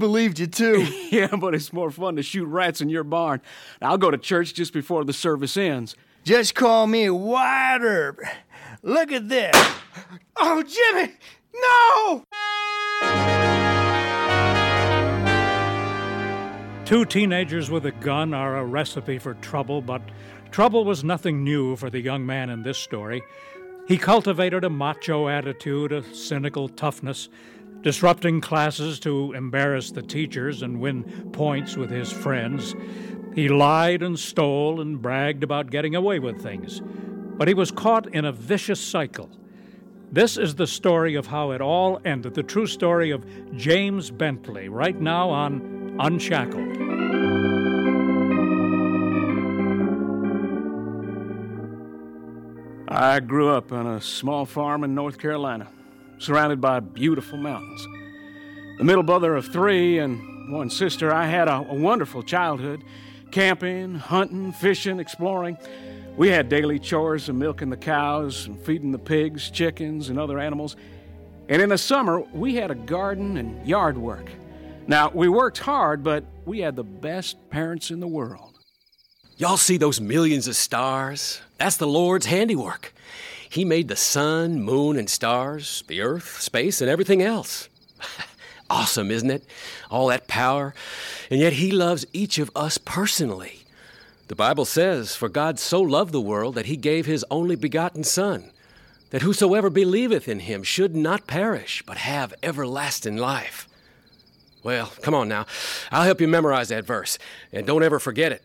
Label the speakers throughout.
Speaker 1: believed you, too.
Speaker 2: Yeah, but it's more fun to shoot rats in your barn. I'll go to church just before the service ends.
Speaker 1: Just call me Wyatt Earp. Look at this. Oh, Jimmy! No!
Speaker 3: Two teenagers with a gun are a recipe for trouble, but trouble was nothing new for the young man in this story. He cultivated a macho attitude, a cynical toughness, disrupting classes to embarrass the teachers and win points with his friends. He lied and stole and bragged about getting away with things. But he was caught in a vicious cycle. This is the story of how it all ended, the true story of James Bentley, right now on Unshackled.
Speaker 2: I grew up on a small farm in North Carolina, surrounded by beautiful mountains. The middle brother of three and one sister, I had a wonderful childhood, camping, hunting, fishing, exploring. We had daily chores of milking the cows and feeding the pigs, chickens, and other animals. And in the summer, we had a garden and yard work. Now, we worked hard, but we had the best parents in the world.
Speaker 4: Y'all see those millions of stars? That's the Lord's handiwork. He made the sun, moon, and stars, the earth, space, and everything else. Awesome, isn't it? All that power. And yet he loves each of us personally. The Bible says, "For God so loved the world that he gave his only begotten Son, that whosoever believeth in him should not perish, but have everlasting life." Well, come on now. I'll help you memorize that verse, and don't ever forget it.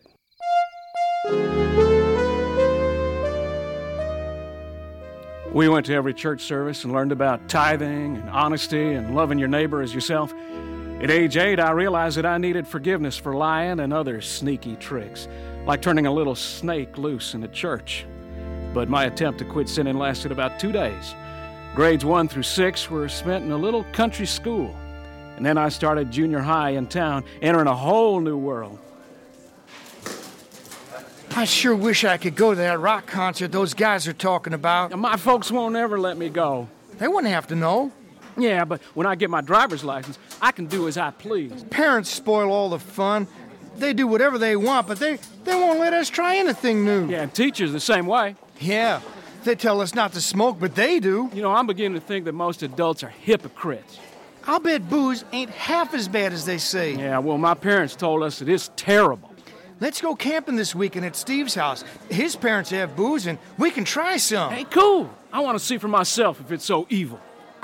Speaker 2: We went to every church service and learned about tithing and honesty and loving your neighbor as yourself. At age 8, I realized that I needed forgiveness for lying and other sneaky tricks, like turning a little snake loose in a church. But my attempt to quit sinning lasted about 2 days. Grades 1 through 6 were spent in a little country school. And then I started junior high in town, entering a whole new world.
Speaker 1: I sure wish I could go to that rock concert those guys are talking about.
Speaker 2: My folks won't ever let me go.
Speaker 1: They wouldn't have to know.
Speaker 2: Yeah, but when I get my driver's license, I can do as I please.
Speaker 1: Parents spoil all the fun. They do whatever they want, but they won't let us try anything new.
Speaker 2: Yeah, and teachers the same way.
Speaker 1: Yeah, they tell us not to smoke, but they do.
Speaker 2: You know, I'm beginning to think that most adults are hypocrites.
Speaker 1: I'll bet booze ain't half as bad as they say.
Speaker 2: Yeah, well, my parents told us it is terrible.
Speaker 1: Let's go camping this weekend at Steve's house. His parents have booze, and we can try some.
Speaker 2: Hey, cool. I want to see for myself if it's so evil.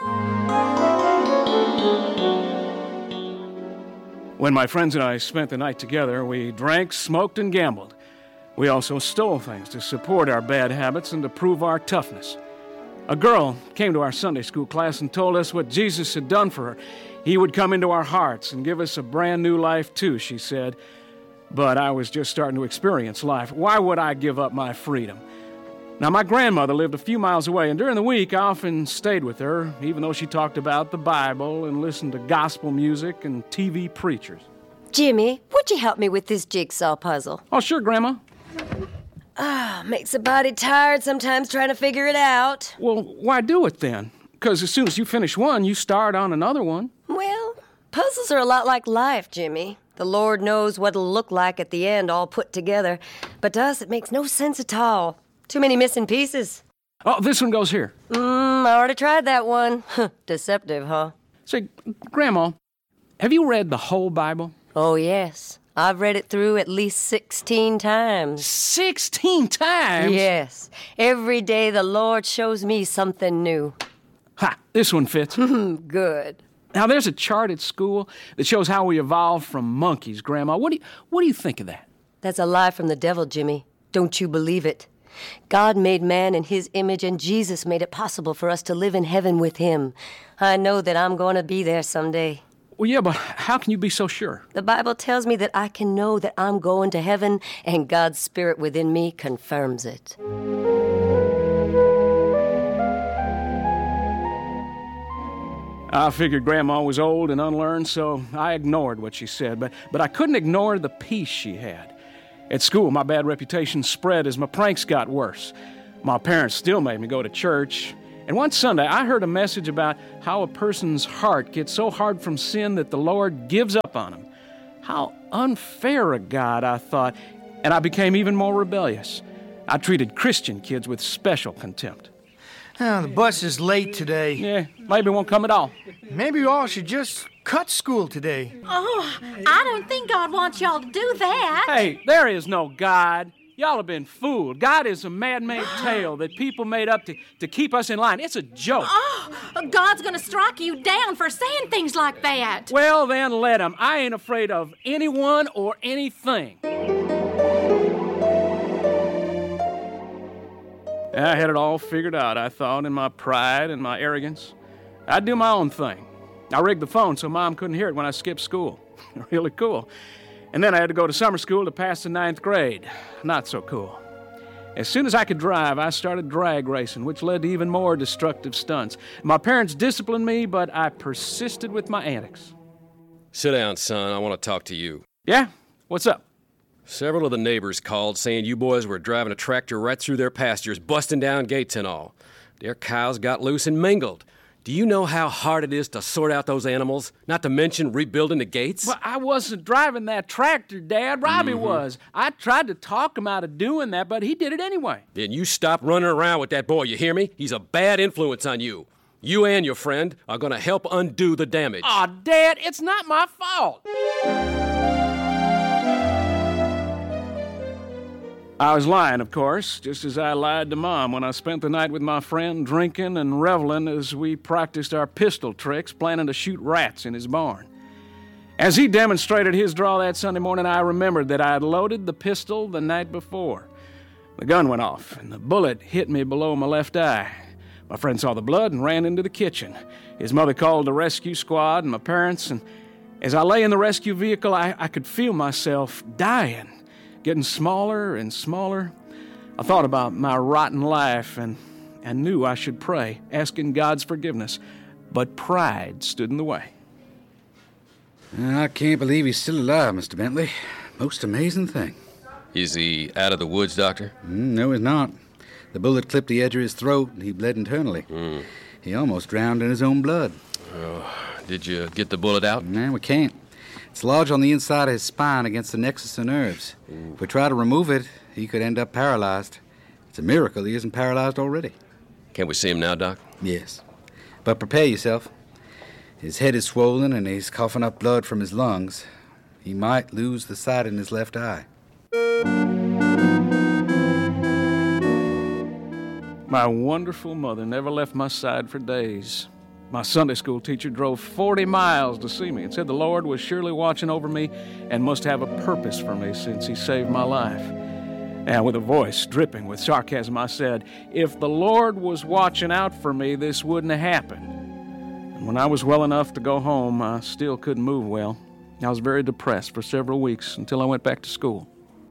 Speaker 2: When my friends and I spent the night together, we drank, smoked, and gambled. We also stole things to support our bad habits and to prove our toughness. A girl came to our Sunday school class and told us what Jesus had done for her. He would come into our hearts and give us a brand new life too, she said. But I was just starting to experience life. Why would I give up my freedom? Now, my grandmother lived a few miles away, and during the week I often stayed with her, even though she talked about the Bible and listened to gospel music and TV preachers.
Speaker 5: Jimmy, would you help me with this jigsaw puzzle?
Speaker 2: Oh, sure, Grandma.
Speaker 5: Makes a body tired sometimes trying to figure it out.
Speaker 2: Well, why do it then? Because as soon as you finish one, you start on another one.
Speaker 5: Well, puzzles are a lot like life, Jimmy. The Lord knows what it'll look like at the end all put together. But to us, it makes no sense at all. Too many missing pieces.
Speaker 2: Oh, this one goes here.
Speaker 5: I already tried that one. Deceptive, huh?
Speaker 2: Say, Grandma, have you read the whole Bible?
Speaker 5: Oh, yes. I've read it through at least 16 times.
Speaker 2: 16 times?
Speaker 5: Yes. Every day the Lord shows me something new.
Speaker 2: Ha! This one fits.
Speaker 5: Good.
Speaker 2: Now, there's a chart at school that shows how we evolved from monkeys, Grandma. What do you think of that?
Speaker 5: That's a lie from the devil, Jimmy. Don't you believe it? God made man in his image, and Jesus made it possible for us to live in heaven with him. I know that I'm going to be there someday.
Speaker 2: Well, yeah, but how can you be so sure?
Speaker 5: The Bible tells me that I can know that I'm going to heaven, and God's Spirit within me confirms it.
Speaker 2: I figured Grandma was old and unlearned, so I ignored what she said. But I couldn't ignore the peace she had. At school, my bad reputation spread as my pranks got worse. My parents still made me go to church, And one Sunday, I heard a message about how a person's heart gets so hard from sin that the Lord gives up on him. How unfair a God, I thought, and I became even more rebellious. I treated Christian kids with special contempt.
Speaker 1: Oh, the bus is late today.
Speaker 2: Yeah, maybe it won't come at all.
Speaker 1: Maybe you all should just cut school today.
Speaker 6: Oh, I don't think God wants y'all to do that.
Speaker 2: Hey, there is no God. Y'all have been fooled. God is a man-made tale that people made up to keep us in line. It's a joke.
Speaker 6: Oh, God's gonna strike you down for saying things like that.
Speaker 2: Well, then let him. I ain't afraid of anyone or anything. I had it all figured out, I thought, in my pride and my arrogance. I'd do my own thing. I rigged the phone so Mom couldn't hear it when I skipped school. Really cool. And then I had to go to summer school to pass the 9th grade. Not so cool. As soon as I could drive, I started drag racing, which led to even more destructive stunts. My parents disciplined me, but I persisted with my antics.
Speaker 4: Sit down, son. I want to talk to you.
Speaker 2: Yeah? What's up?
Speaker 4: Several of the neighbors called saying you boys were driving a tractor right through their pastures, busting down gates and all. Their cows got loose and mingled. Do you know how hard it is to sort out those animals? Not to mention rebuilding the gates?
Speaker 2: Well, I wasn't driving that tractor, Dad. Robbie was. I tried to talk him out of doing that, but he did it anyway.
Speaker 4: Then you stop running around with that boy, you hear me? He's a bad influence on you. You and your friend are going to help undo the damage.
Speaker 2: Aw, Dad, it's not my fault. I was lying, of course, just as I lied to Mom when I spent the night with my friend drinking and reveling as we practiced our pistol tricks, planning to shoot rats in his barn. As he demonstrated his draw that Sunday morning, I remembered that I had loaded the pistol the night before. The gun went off, and the bullet hit me below my left eye. My friend saw the blood and ran into the kitchen. His mother called the rescue squad and my parents, and as I lay in the rescue vehicle, I could feel myself dying. Getting smaller and smaller. I thought about my rotten life and knew I should pray, asking God's forgiveness. But pride stood in the way.
Speaker 7: I can't believe he's still alive, Mr. Bentley. Most amazing thing.
Speaker 4: Is he out of the woods, Doctor?
Speaker 7: No, he's not. The bullet clipped the edge of his throat, and he bled internally. He almost drowned in his own blood.
Speaker 4: Did you get the bullet out?
Speaker 7: No, we can't. It's lodged on the inside of his spine against the nexus of nerves. If we try to remove it, he could end up paralyzed. It's a miracle he isn't paralyzed already.
Speaker 4: Can we see him now, Doc?
Speaker 7: Yes. But prepare yourself. His head is swollen and he's coughing up blood from his lungs. He might lose the sight in his left eye.
Speaker 2: My wonderful mother never left my side for days. My Sunday school teacher drove 40 miles to see me and said the Lord was surely watching over me and must have a purpose for me since he saved my life. And with a voice dripping with sarcasm, I said, if the Lord was watching out for me, this wouldn't have happened. And when I was well enough to go home, I still couldn't move well. I was very depressed for several weeks until I went back to school.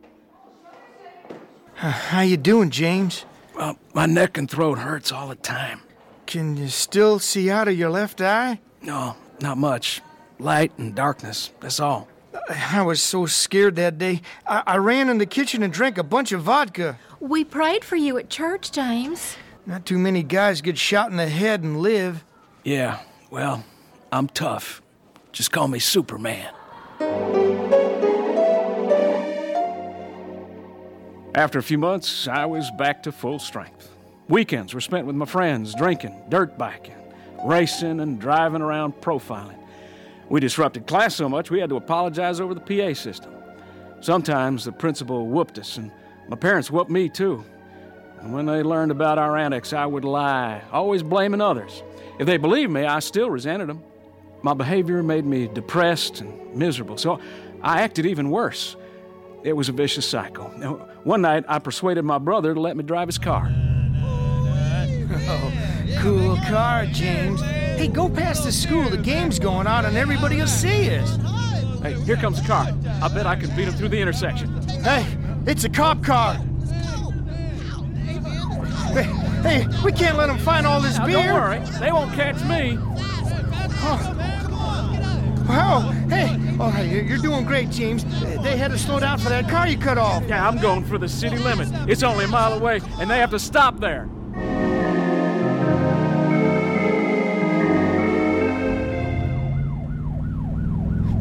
Speaker 1: How you doing, James?
Speaker 2: Well, my neck and throat hurts all the time.
Speaker 1: Can you still see out of your left eye?
Speaker 2: No, not much. Light and darkness, that's all.
Speaker 1: I was so scared that day. I ran in the kitchen and drank a bunch of vodka.
Speaker 6: We prayed for you at church, James.
Speaker 1: Not too many guys get shot in the head and live.
Speaker 2: Yeah, well, I'm tough. Just call me Superman. After a few months, I was back to full strength. Weekends were spent with my friends, drinking, dirt biking, racing, and driving around profiling. We disrupted class so much we had to apologize over the PA system. Sometimes the principal whooped us, and my parents whooped me too. And when they learned about our antics, I would lie, always blaming others. If they believed me, I still resented them. My behavior made me depressed and miserable, so I acted even worse. It was a vicious cycle. One night, I persuaded my brother to let me drive his car.
Speaker 1: Oh, cool car, James. Hey, go past the school. The game's going on and everybody will see us.
Speaker 2: Hey, here comes the car. I bet I can beat him through the intersection.
Speaker 1: Hey, it's a cop car. Hey, we can't let them find all this beer.
Speaker 2: Don't worry. They won't catch me.
Speaker 1: Oh, hey. All right, you're doing great, James. They had to slow down for that car you cut off.
Speaker 2: Yeah, I'm going for the city limit. It's only a mile away, and they have to stop there.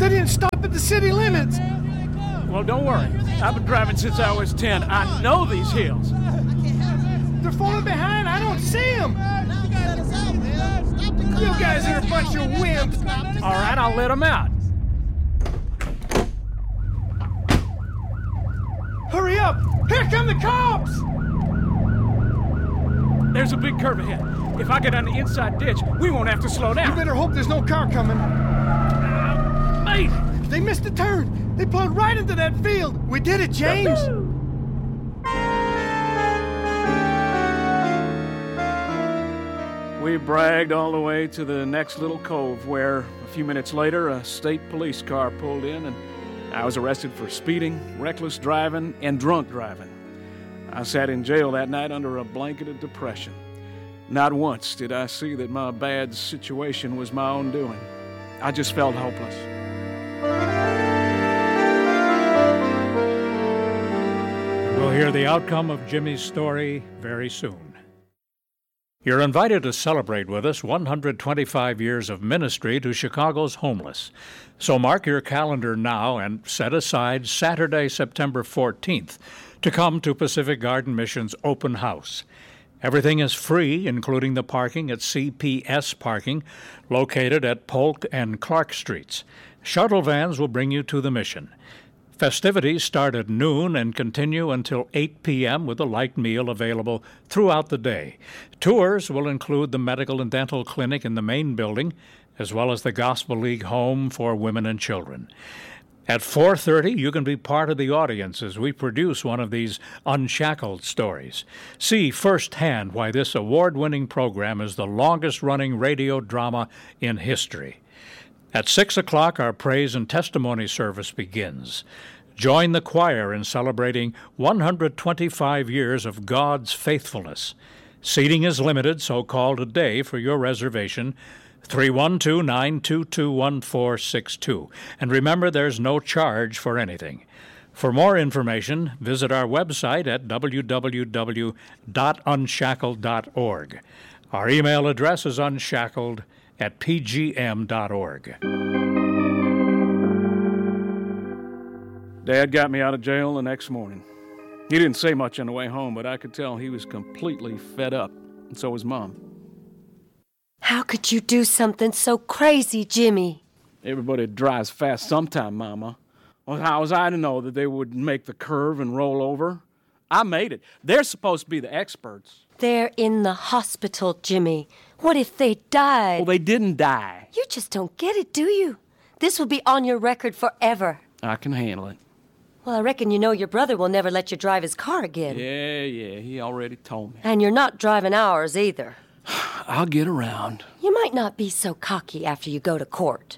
Speaker 1: They didn't stop at the city limits.
Speaker 2: Well, don't worry. I've been driving since I was 10. I know these hills.
Speaker 1: They're falling behind. I don't see them. You guys are a bunch of wimps.
Speaker 2: All right, I'll let them out.
Speaker 1: Hurry up! Here come the cops!
Speaker 2: There's a big curve ahead. If I get on the inside ditch, we won't have to slow down.
Speaker 1: You better hope there's no car coming.
Speaker 2: Mate!
Speaker 1: They missed the turn. They plowed right into that field. We did it, James.
Speaker 2: We bragged all the way to the next little cove where, a few minutes later, a state police car pulled in and I was arrested for speeding, reckless driving, and drunk driving. I sat in jail that night under a blanket of depression. Not once did I see that my bad situation was my own doing. I just felt hopeless.
Speaker 3: We'll hear the outcome of Jimmy's story very soon. You're invited to celebrate with us 125 years of ministry to Chicago's homeless. So mark your calendar now and set aside Saturday, September 14th to come to Pacific Garden Mission's open house. Everything is free, including the parking at CPS Parking, located at Polk and Clark Streets. Shuttle vans will bring you to the mission. Festivities start at noon and continue until 8 p.m. with a light meal available throughout the day. Tours will include the medical and dental clinic in the main building, as well as the Gospel League home for women and children. At 4:30, you can be part of the audience as we produce one of these Unshackled stories. See firsthand why this award-winning program is the longest-running radio drama in history. At 6 o'clock, our praise and testimony service begins. Join the choir in celebrating 125 years of God's faithfulness. Seating is limited, so call today for your reservation, 312-922-1462. And remember, there's no charge for anything. For more information, visit our website at www.unshackled.org. Our email address is unshackled@pgm.org.
Speaker 2: Dad got me out of jail the next morning. He didn't say much on the way home, but I could tell he was completely fed up, and so was Mom.
Speaker 5: How could you do something so crazy, Jimmy?
Speaker 2: Everybody drives fast sometime, Mama. Well, how was I to know that they would make the curve and roll over? I made it. They're supposed to be the experts.
Speaker 5: They're in the hospital, Jimmy. What if they died?
Speaker 2: Well, they didn't die.
Speaker 5: You just don't get it, do you? This will be on your record forever.
Speaker 2: I can handle it.
Speaker 5: Well, I reckon you know your brother will never let you drive his car again.
Speaker 2: Yeah, he already told me.
Speaker 5: And you're not driving ours either.
Speaker 2: I'll get around.
Speaker 5: You might not be so cocky after you go to court.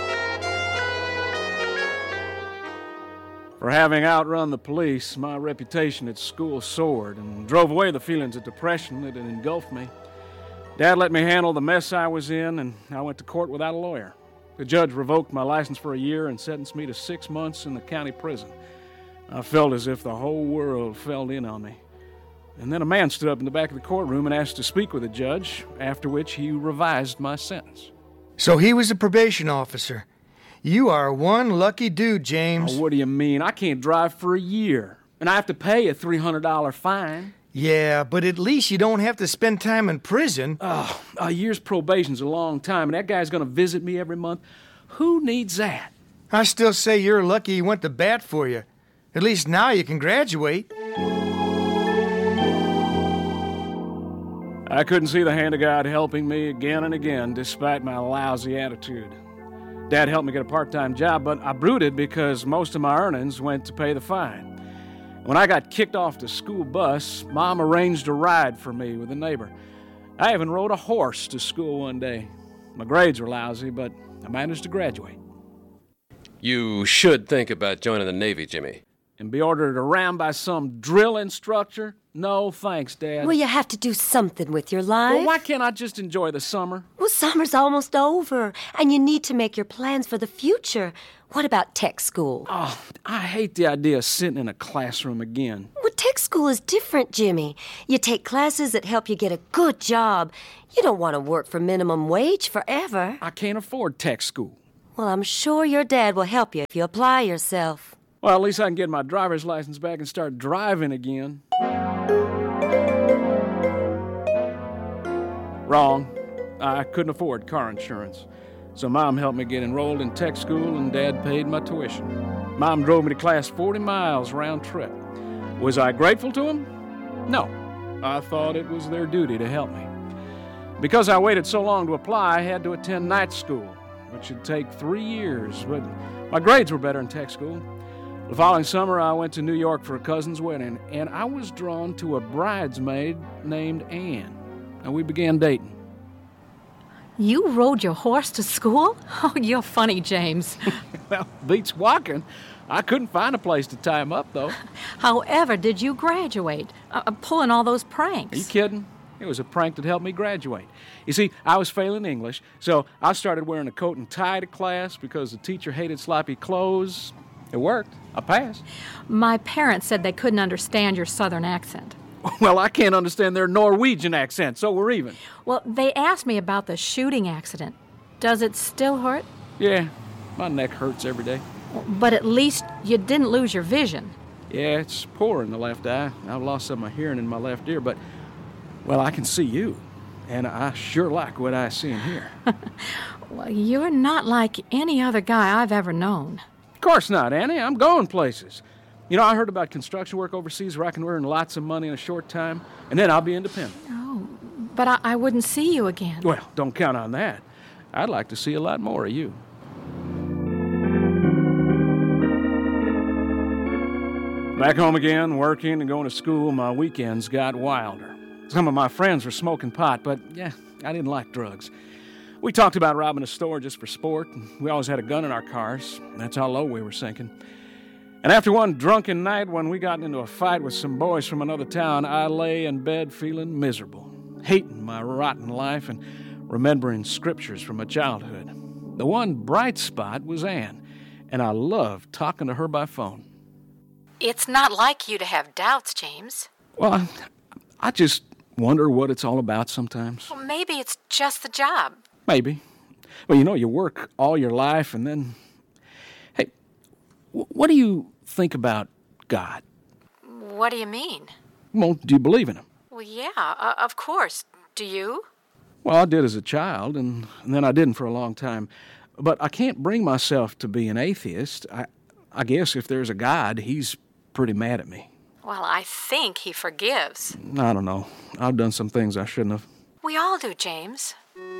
Speaker 2: For having outrun the police, my reputation at school soared and drove away the feelings of depression that had engulfed me. Dad let me handle the mess I was in, and I went to court without a lawyer. The judge revoked my license for a year and sentenced me to 6 months in the county prison. I felt as if the whole world fell in on me. And then a man stood up in the back of the courtroom and asked to speak with the judge, after which he revised my sentence.
Speaker 1: So he was a probation officer. You are one lucky dude, James.
Speaker 2: Oh, what do you mean? I can't drive for a year, and I have to pay a $300 fine.
Speaker 1: Yeah, but at least you don't have to spend time in prison.
Speaker 2: Oh, a year's probation's a long time, and that guy's going to visit me every month. Who needs that?
Speaker 1: I still say you're lucky he went to bat for you. At least now you can graduate.
Speaker 2: I couldn't see the hand of God helping me again and again, despite my lousy attitude. Dad helped me get a part-time job, but I brooded because most of my earnings went to pay the fine. When I got kicked off the school bus, Mom arranged a ride for me with a neighbor. I even rode a horse to school one day. My grades were lousy, but I managed to graduate.
Speaker 4: You should think about joining the Navy, Jimmy.
Speaker 2: And be ordered around by some drill instructor? No, thanks, Dad.
Speaker 5: Well, you have to do something with your life.
Speaker 2: Well, why can't I just enjoy the summer?
Speaker 5: Well, summer's almost over, and you need to make your plans for the future. What about tech school?
Speaker 2: Oh, I hate the idea of sitting in a classroom again.
Speaker 5: Well, tech school is different, Jimmy. You take classes that help you get a good job. You don't want to work for minimum wage forever.
Speaker 2: I can't afford tech school.
Speaker 5: Well, I'm sure your dad will help you if you apply yourself.
Speaker 2: Well, at least I can get my driver's license back and start driving again. Wrong. I couldn't afford car insurance. So Mom helped me get enrolled in tech school and Dad paid my tuition. Mom drove me to class 40 miles round trip. Was I grateful to them? No. I thought it was their duty to help me. Because I waited so long to apply, I had to attend night school, which would take 3 years, but my grades were better in tech school. The following summer, I went to New York for a cousin's wedding, and I was drawn to a bridesmaid named Anne, and we began dating.
Speaker 6: You rode your horse to school? Oh, you're funny, James.
Speaker 2: Well, beats walking. I couldn't find a place to tie him up, though.
Speaker 6: However, did you graduate? Pulling all those pranks.
Speaker 2: Are you kidding? It was a prank that helped me graduate. You see, I was failing English, so I started wearing a coat and tie to class because the teacher hated sloppy clothes. It worked. I passed.
Speaker 6: My parents said they couldn't understand your southern accent.
Speaker 2: Well, I can't understand their Norwegian accent, so we're even.
Speaker 6: Well, they asked me about the shooting accident. Does it still hurt?
Speaker 2: Yeah, my neck hurts every day.
Speaker 6: But at least you didn't lose your vision.
Speaker 2: Yeah, it's poor in the left eye. I've lost some of my hearing in my left ear, but, well, I can see you. And I sure like what I see and hear.
Speaker 6: Well, you're not like any other guy I've ever known.
Speaker 2: Of course not, Annie. I'm going places. You know, I heard about construction work overseas where I can earn lots of money in a short time, and then I'll be independent.
Speaker 6: Oh, but I wouldn't see you again.
Speaker 2: Well, don't count on that. I'd like to see a lot more of you. Back home again, working and going to school, my weekends got wilder. Some of my friends were smoking pot, but, yeah, I didn't like drugs. We talked about robbing a store just for sport, and we always had a gun in our cars. That's how low we were sinking. And after one drunken night when we got into a fight with some boys from another town, I lay in bed feeling miserable, hating my rotten life and remembering scriptures from my childhood. The one bright spot was Anne, and I loved talking to her by phone.
Speaker 6: It's not like you to have doubts, James.
Speaker 2: Well, I just wonder what it's all about sometimes.
Speaker 6: Well, maybe it's just the job.
Speaker 2: Maybe. Well, you know, you work all your life and then... Hey, what do you think about God?
Speaker 6: What do you mean?
Speaker 2: Well, do you believe in him?
Speaker 6: Well, yeah, of course. Do you?
Speaker 2: Well, I did as a child, and then I didn't for a long time. But I can't bring myself to be an atheist. I guess if there's a God, he's pretty mad at me.
Speaker 6: Well, I think he forgives.
Speaker 2: I don't know. I've done some things I shouldn't have.
Speaker 6: We all do, James.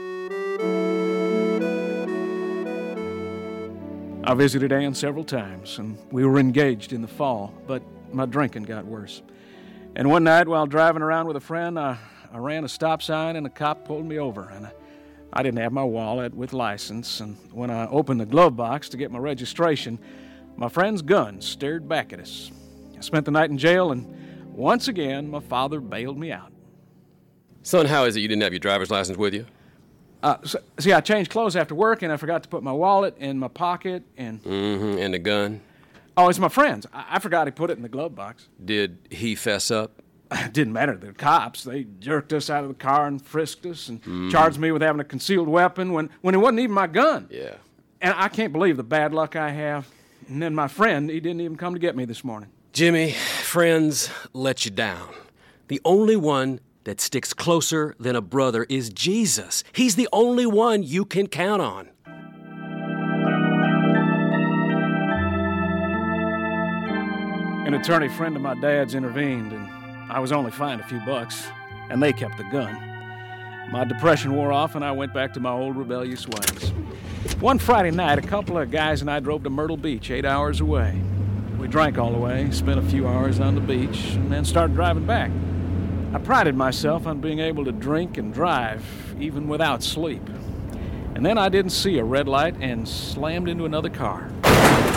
Speaker 2: I visited Anne several times, and we were engaged in the fall, but my drinking got worse. And one night, while driving around with a friend, I ran a stop sign, and a cop pulled me over. And I didn't have my wallet with license, and when I opened the glove box to get my registration, my friend's gun stared back at us. I spent the night in jail, and once again, my father bailed me out.
Speaker 4: Son, how is it you didn't have your driver's license with you?
Speaker 2: See, I changed clothes after work, and I forgot to put my wallet in my pocket, and...
Speaker 4: Mm-hmm, and the gun?
Speaker 2: Oh, it's my friend's. I forgot he put it in the glove box.
Speaker 4: Did he fess up?
Speaker 2: It didn't matter to the cops. They jerked us out of the car and frisked us and charged me with having a concealed weapon when it wasn't even my gun.
Speaker 4: Yeah.
Speaker 2: And I can't believe the bad luck I have. And then my friend, he didn't even come to get me this morning.
Speaker 4: Jimmy, friends let you down. The only one that sticks closer than a brother is Jesus. He's the only one you can count on.
Speaker 2: An attorney friend of my dad's intervened, and I was only fined a few bucks, and they kept the gun. My depression wore off, and I went back to my old rebellious ways. One Friday night, a couple of guys and I drove to Myrtle Beach, 8 hours away. We drank all the way, spent a few hours on the beach, and then started driving back. I prided myself on being able to drink and drive, even without sleep. And then I didn't see a red light and slammed into another car.